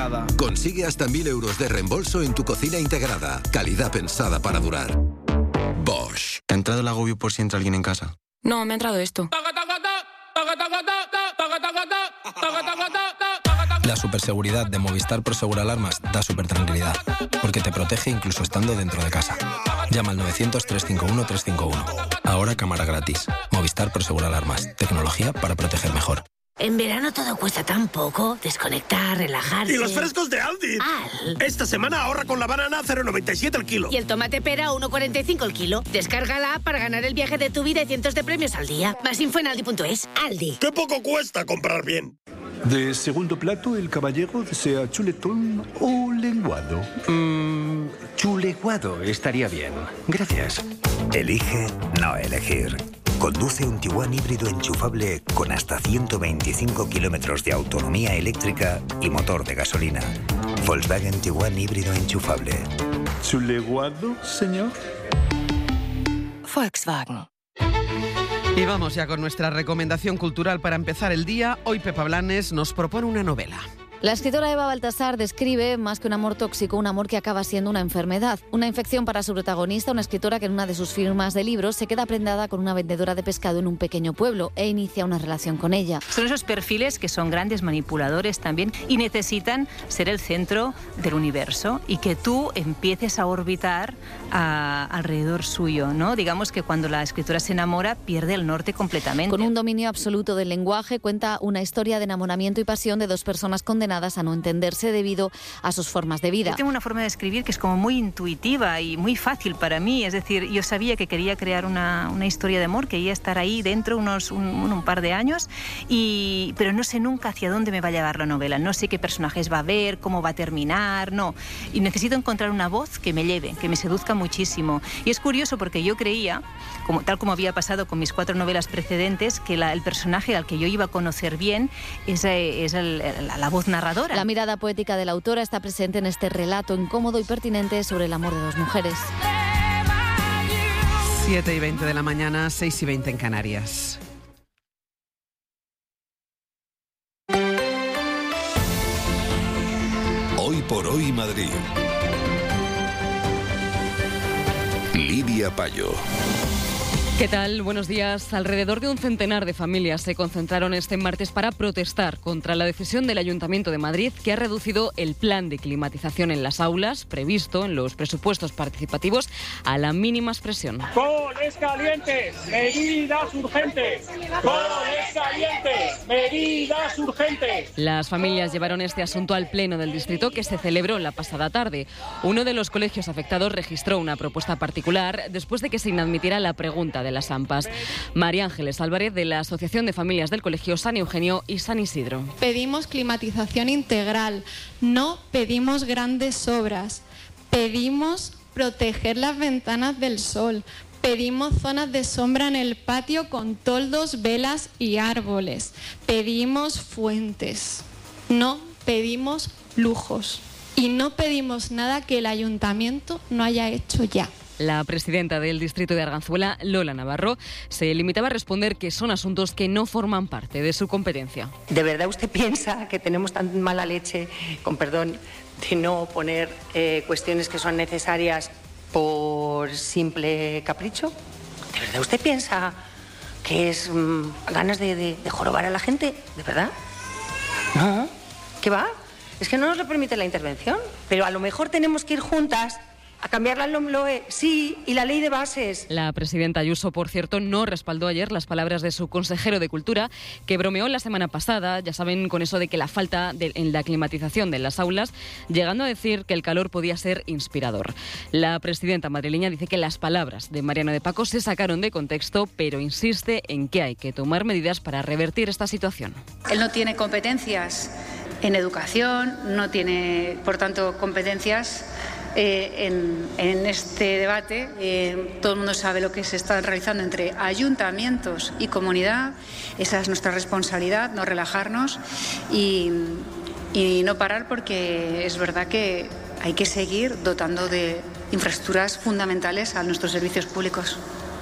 Consigue hasta 1.000 euros de reembolso en tu cocina integrada. Calidad pensada para durar. Bosch. ¿Te ha entrado el agobio por si entra alguien en casa? No, me ha entrado esto. La superseguridad de Movistar Prosegur Alarmas da supertranquilidad, porque te protege incluso estando dentro de casa. Llama al 900-351-351. Ahora cámara gratis. Movistar Prosegur Alarmas. Tecnología para proteger mejor. En verano todo cuesta tan poco. Desconectar, relajarse. ¡Y los frescos de Aldi! Esta semana ahorra con la banana 0,97 el kilo. Y el tomate pera 1,45 el kilo. Descárgala para ganar el viaje de tu vida y cientos de premios al día. Más info en aldi.es. Aldi. ¡Qué poco cuesta comprar bien! De segundo plato, el caballero desea chuletón o lenguado. Chuleguado estaría bien. Gracias. Elige no elegir. Conduce un Tiguan híbrido enchufable con hasta 125 kilómetros de autonomía eléctrica y motor de gasolina. Volkswagen Tiguan híbrido enchufable. ¿Chuleguado, señor? Volkswagen. Y vamos ya con nuestra recomendación cultural para empezar el día. Hoy Pepa Blanes nos propone una novela. La escritora Eva Baltasar describe, más que un amor tóxico, un amor que acaba siendo una enfermedad. Una infección para su protagonista, una escritora que en una de sus firmas de libros se queda prendada con una vendedora de pescado en un pequeño pueblo e inicia una relación con ella. Son esos perfiles que son grandes manipuladores también y necesitan ser el centro del universo y que tú empieces a orbitar alrededor suyo, ¿no? Digamos que cuando la escritora se enamora pierde el norte completamente. Con un dominio absoluto del lenguaje, cuenta una historia de enamoramiento y pasión de dos personas condenadas a no entenderse debido a sus formas de vida. Yo tengo una forma de escribir que es como muy intuitiva y muy fácil para mí, es decir, yo sabía que quería crear una historia de amor, quería estar ahí dentro un par de años, pero no sé nunca hacia dónde me va a llevar la novela, no sé qué personajes va a haber, cómo va a terminar, no. Y necesito encontrar una voz que me lleve, que me seduzca muchísimo. Y es curioso porque yo creía, tal como había pasado con mis 4 novelas precedentes, que el personaje al que yo iba a conocer bien es la voz narradora. La mirada poética de la autora está presente en este relato incómodo y pertinente sobre el amor de dos mujeres. 7:20 de la mañana, 6:20 en Canarias. Hoy por hoy Madrid. Lidia Payo. ¿Qué tal? Buenos días. Alrededor de un centenar de familias se concentraron este martes para protestar contra la decisión del Ayuntamiento de Madrid, que ha reducido el plan de climatización en las aulas previsto en los presupuestos participativos a la mínima expresión. ¡Coles calientes! ¡Medidas urgentes! ¡Coles calientes! ¡Medidas urgentes! Las familias llevaron este asunto al Pleno del Distrito, que se celebró la pasada tarde. Uno de los colegios afectados registró una propuesta particular después de que se inadmitiera la pregunta de las AMPAs. María Ángeles Álvarez, de la Asociación de Familias del Colegio San Eugenio y San Isidro. Pedimos climatización integral, no pedimos grandes obras, pedimos proteger las ventanas del sol, pedimos zonas de sombra en el patio con toldos, velas y árboles, pedimos fuentes, no pedimos lujos y no pedimos nada que el ayuntamiento no haya hecho ya. La presidenta del distrito de Arganzuela, Lola Navarro, se limitaba a responder que son asuntos que no forman parte de su competencia. ¿De verdad usted piensa que tenemos tan mala leche, con perdón, de no poner cuestiones que son necesarias por simple capricho? ¿De verdad usted piensa que es ganas de jorobar a la gente? ¿De verdad? No. ¿Qué va? Es que no nos lo permite la intervención, pero a lo mejor tenemos que ir juntas a cambiar la LOMLOE, sí, y la ley de bases. La presidenta Ayuso, por cierto, no respaldó ayer las palabras de su consejero de Cultura, que bromeó la semana pasada, ya saben, con eso de que la falta en la climatización de las aulas, llegando a decir que el calor podía ser inspirador. La presidenta madrileña dice que las palabras de Mariano de Paco se sacaron de contexto, pero insiste en que hay que tomar medidas para revertir esta situación. Él no tiene competencias en educación, no tiene, por tanto, competencias en este debate. Todo el mundo sabe lo que se está realizando entre ayuntamientos y comunidad. Esa es nuestra responsabilidad, no relajarnos y no parar, porque es verdad que hay que seguir dotando de infraestructuras fundamentales a nuestros servicios públicos.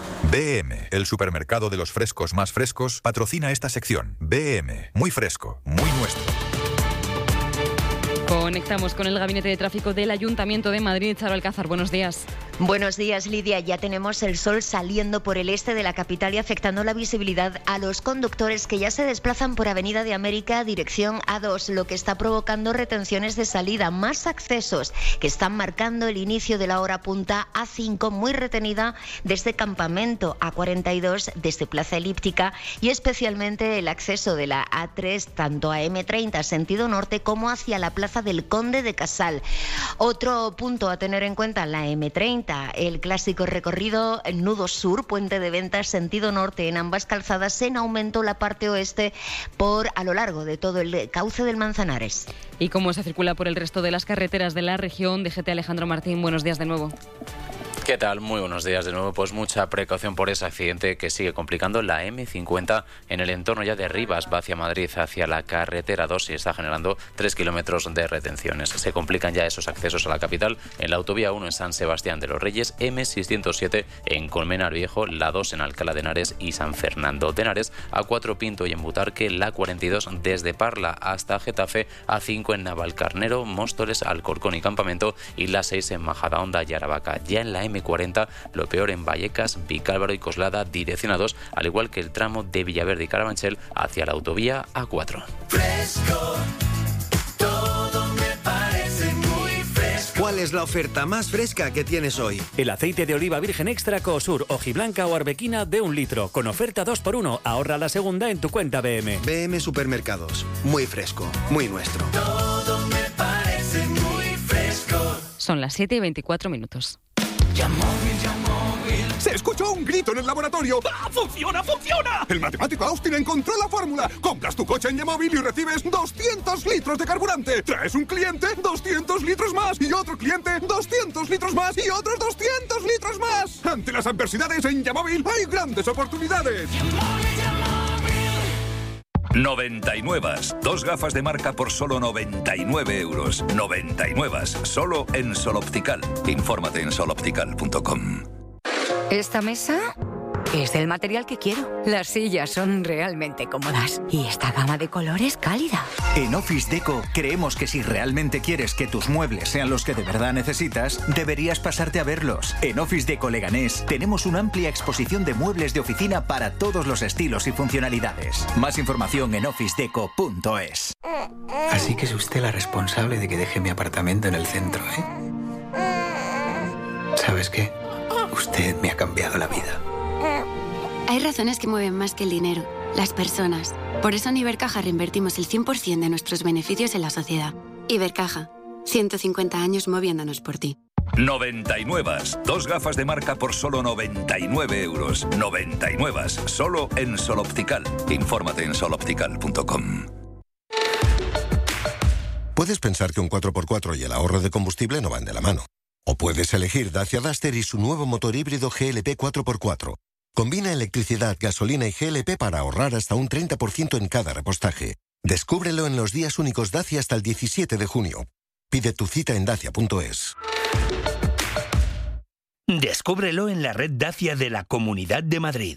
BM, el supermercado de los frescos más frescos, patrocina esta sección. BM, muy fresco, muy nuestro. Conectamos con el Gabinete de Tráfico del Ayuntamiento de Madrid. Charo Alcázar, buenos días. Buenos días, Lidia. Ya tenemos el sol saliendo por el este de la capital y afectando la visibilidad a los conductores que ya se desplazan por Avenida de América dirección A2, lo que está provocando retenciones de salida, más accesos que están marcando el inicio de la hora punta A5, muy retenida desde Campamento, A42 desde Plaza Elíptica y especialmente el acceso de la A3 tanto a M30 sentido norte como hacia la Plaza del Conde de Casal. Otro punto a tener en cuenta, la M30, el clásico recorrido Nudo Sur, Puente de Ventas, sentido norte, en ambas calzadas en aumento la parte oeste a lo largo de todo el cauce del Manzanares. ¿Y cómo se circula por el resto de las carreteras de la región? DGT Alejandro Martín, buenos días de nuevo. ¿Qué tal? Muy buenos días de nuevo. Pues mucha precaución por ese accidente que sigue complicando la M50 en el entorno ya de Rivas, va hacia Madrid, hacia la carretera 2 y está generando 3 kilómetros de retenciones. Se complican ya esos accesos a la capital en la autovía 1 en San Sebastián de los Reyes, M607 en Colmenar Viejo, la 2 en Alcalá de Henares y San Fernando de Henares, A4 Pinto y en Butarque, la 42 desde Parla hasta Getafe, A5 en Navalcarnero, Móstoles, Alcorcón y Campamento y la 6 en Majadahonda y Aravaca. Ya en la M40, lo peor en Vallecas, Vicálvaro y Coslada, dirección A2, al igual que el tramo de Villaverde y Carabanchel hacia la autovía A4. Fresco, todo me parece muy fresco. ¿Cuál es la oferta más fresca que tienes hoy? El aceite de oliva virgen extra Coosur, hojiblanca o arbequina de 1 litro, con oferta 2x1. Ahorra la segunda en tu cuenta BM. BM Supermercados, muy fresco, muy nuestro. Todo me parece muy fresco. Son las 7:24. Se escuchó un grito en el laboratorio. ¡Ah, funciona, funciona! El matemático Austin encontró la fórmula. Compras tu coche en Yamóvil y recibes 200 litros de carburante. Traes un cliente, 200 litros más. Y otro cliente, 200 litros más. Y otros 200 litros más. Ante las adversidades en Yamóvil hay grandes oportunidades. 99. 2 gafas de marca por solo 99 euros. 99. Solo en Sol Optical. Infórmate en soloptical.com. Esta mesa es del material que quiero. Las sillas son realmente cómodas y esta gama de colores cálida. En Office Deco creemos que si realmente quieres que tus muebles sean los que de verdad necesitas, deberías pasarte a verlos. En Office Deco Leganés tenemos una amplia exposición de muebles de oficina para todos los estilos y funcionalidades. Más información en officedeco.es. Así que es usted la responsable de que deje mi apartamento en el centro, ¿eh? ¿Sabes qué? Usted me ha cambiado la vida. Hay razones que mueven más que el dinero, las personas. Por eso en Ibercaja reinvertimos el 100% de nuestros beneficios en la sociedad. Ibercaja, 150 años moviéndonos por ti. 99. 2 gafas de marca por solo 99 euros. 99. Solo en Sol Optical. Infórmate en soloptical.com. Puedes pensar que un 4x4 y el ahorro de combustible no van de la mano. O puedes elegir Dacia Duster y su nuevo motor híbrido GLP 4x4. Combina electricidad, gasolina y GLP para ahorrar hasta un 30% en cada repostaje. Descúbrelo en los días únicos Dacia hasta el 17 de junio. Pide tu cita en dacia.es. Descúbrelo en la red Dacia de la Comunidad de Madrid.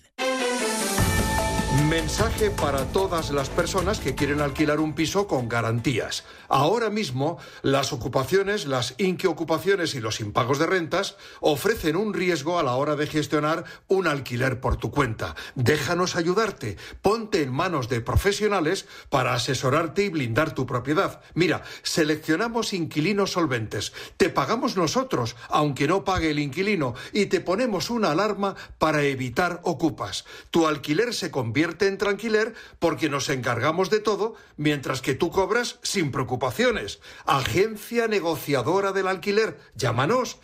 Mensaje para todas las personas que quieren alquilar un piso con garantías. Ahora mismo, las ocupaciones, las inquiocupaciones y los impagos de rentas ofrecen un riesgo a la hora de gestionar un alquiler por tu cuenta. Déjanos ayudarte. Ponte en manos de profesionales para asesorarte y blindar tu propiedad. Mira, seleccionamos inquilinos solventes. Te pagamos nosotros, aunque no pague el inquilino, y te ponemos una alarma para evitar ocupas. Tu alquiler se convierte en tranquiler porque nos encargamos de todo mientras que tú cobras sin preocupaciones. Agencia negociadora del alquiler. Llámanos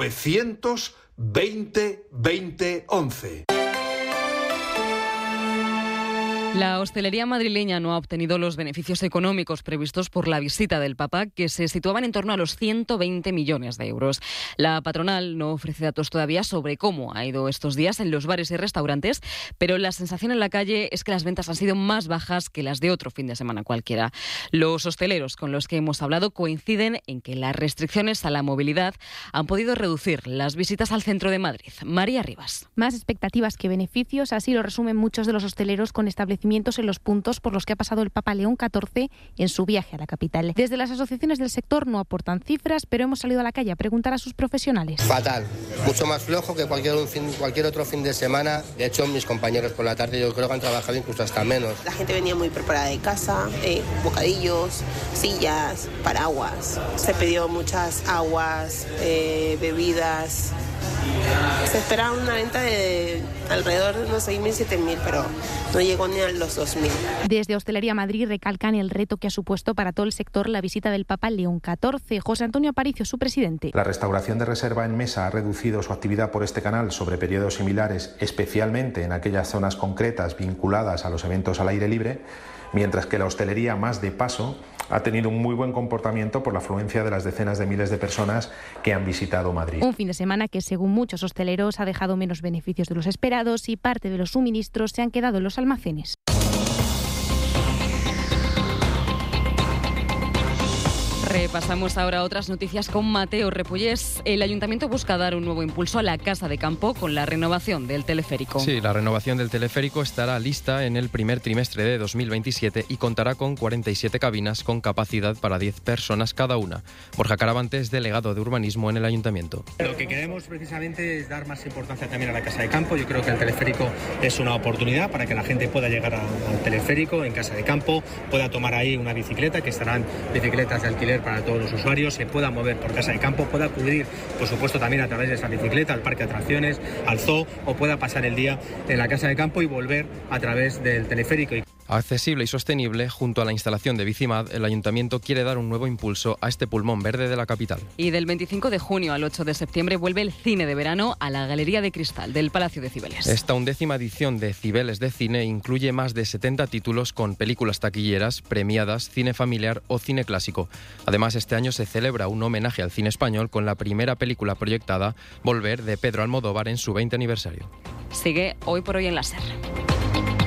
920 20 11. La hostelería madrileña no ha obtenido los beneficios económicos previstos por la visita del Papa, que se situaban en torno a los 120 millones de euros. La patronal no ofrece datos todavía sobre cómo ha ido estos días en los bares y restaurantes, pero la sensación en la calle es que las ventas han sido más bajas que las de otro fin de semana cualquiera. Los hosteleros con los que hemos hablado coinciden en que las restricciones a la movilidad han podido reducir las visitas al centro de Madrid. María Rivas. Más expectativas que beneficios, así lo resumen muchos de los hosteleros con establecimientos establecimientos en los puntos por los que ha pasado el Papa León XIV en su viaje a la capital. Desde las asociaciones del sector no aportan cifras, pero hemos salido a la calle a preguntar a sus profesionales. Fatal, mucho más flojo que cualquier otro fin de semana. De hecho, mis compañeros por la tarde yo creo que han trabajado incluso hasta menos. La gente venía muy preparada de casa, bocadillos, sillas, paraguas. Se pidió muchas aguas, bebidas. Se esperaba una venta de alrededor de unos 6.000, 7.000, pero no llegó ni a los 2.000. Desde Hostelería Madrid recalcan el reto que ha supuesto para todo el sector la visita del Papa León XIV. José Antonio Aparicio, su presidente. La restauración de reserva en mesa ha reducido su actividad por este canal sobre periodos similares, especialmente en aquellas zonas concretas vinculadas a los eventos al aire libre, mientras que la hostelería más de paso ha tenido un muy buen comportamiento por la afluencia de las decenas de miles de personas que han visitado Madrid. Un fin de semana que, según muchos hosteleros, ha dejado menos beneficios de los esperados y parte de los suministros se han quedado en los almacenes. Repasamos ahora otras noticias con Mateo Repullés. El Ayuntamiento busca dar un nuevo impulso a la Casa de Campo con la renovación del teleférico. Sí, la renovación del teleférico estará lista en el primer trimestre de 2027 y contará con 47 cabinas con capacidad para 10 personas cada una. Borja Caravantes, delegado de urbanismo en el Ayuntamiento. Lo que queremos precisamente es dar más importancia también a la Casa de Campo. Yo creo que el teleférico es una oportunidad para que la gente pueda llegar al teleférico en Casa de Campo, pueda tomar ahí una bicicleta, que estarán bicicletas de alquiler para todos los usuarios, se pueda mover por Casa de Campo, pueda acudir, por supuesto, también a través de esa bicicleta al parque de atracciones, al zoo, o pueda pasar el día en la Casa de Campo y volver a través del teleférico. Accesible y sostenible, junto a la instalación de Bicimad, el Ayuntamiento quiere dar un nuevo impulso a este pulmón verde de la capital. Y del 25 de junio al 8 de septiembre vuelve el cine de verano a la Galería de Cristal del Palacio de Cibeles. Esta 11ª edición de Cibeles de Cine incluye más de 70 títulos con películas taquilleras, premiadas, cine familiar o cine clásico. Además, este año se celebra un homenaje al cine español con la primera película proyectada, Volver, de Pedro Almodóvar, en su 20 aniversario. Sigue Hoy por Hoy en la SER.